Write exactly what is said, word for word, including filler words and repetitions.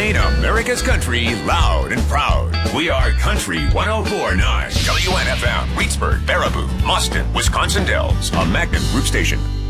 Playing America's country loud and proud. We are Country one oh four point nine. W N F M, Reedsburg, Baraboo, Austin, Wisconsin Dells. A Magnum Group station.